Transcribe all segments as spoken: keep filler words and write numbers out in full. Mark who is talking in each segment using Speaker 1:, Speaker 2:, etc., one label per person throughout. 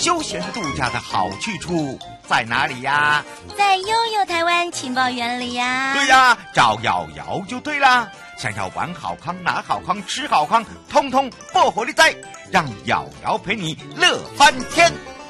Speaker 1: 休闲度假的好去处在哪里呀？
Speaker 2: 在悠悠台湾情报园里呀。
Speaker 1: 对呀，找瑶瑶就对啦。想要玩好康、拿好康、吃好康，通通报火力在，让瑶瑶陪你乐翻天。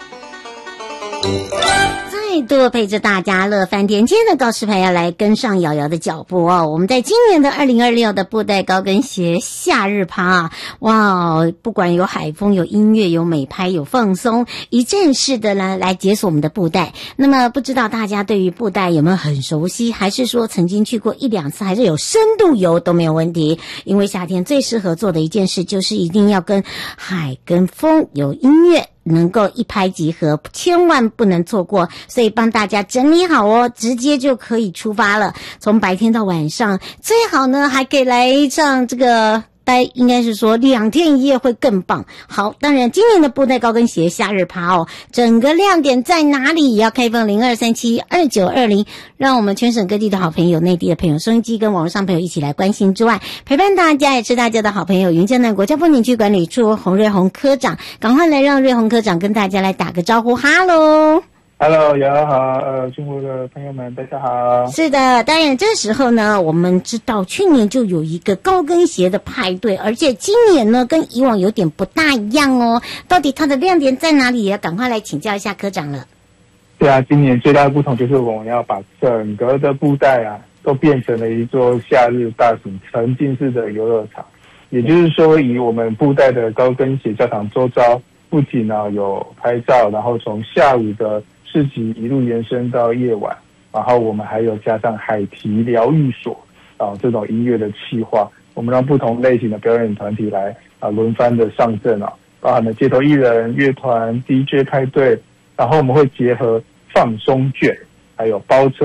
Speaker 3: 再多陪着大家乐翻天。今天的告示牌要来跟上瑶瑶的脚步哦。我们在今年的二零二六的布袋高跟鞋夏日趴啊，哇，不管有海风、有音乐、有美拍、有放松，一站式的来来解锁我们的布袋。那么不知道大家对于布袋有没有很熟悉，还是说曾经去过一两次，还是有深度游都没有问题。因为夏天最适合做的一件事就是一定要跟海跟风有音乐，能够一拍即合，千万不能错过。所以帮大家整理好哦，直接就可以出发了。从白天到晚上，最好呢还可以来上这个待，应该是说两天一夜会更棒。好，当然今年的布袋高跟鞋夏日趴哦，整个亮点在哪里？也要开放零二三七二九二零，让我们全省各地的好朋友、内地的朋友、收音机跟网络上朋友一起来关心之外，陪伴大家也是大家的好朋友云嘉南国家风景区管理处洪瑞宏科长，赶快来让瑞宏科长跟大家来打个招呼，哈喽。
Speaker 4: Hello， 瑶瑶好，呃，中国的朋友们，大家好。
Speaker 3: 是的，当然这时候呢，我们知道去年就有一个高跟鞋的派对，而且今年呢跟以往有点不大一样哦。到底它的亮点在哪里？也要赶快来请教一下科长了。
Speaker 4: 对啊，今年最大的不同就是我们要把整个的布袋啊，都变成了一座夏日大型沉浸式的游乐场。也就是说，以我们布袋的高跟鞋教堂周遭，不仅呢有拍照，然后从下午的市集一路延伸到夜晚，然后我们还有加上海堤疗愈所啊这种音乐的企划，我们让不同类型的表演团体来啊轮番的上阵啊，包含了街头艺人、乐团、D J 派对，然后我们会结合放松券，还有包车。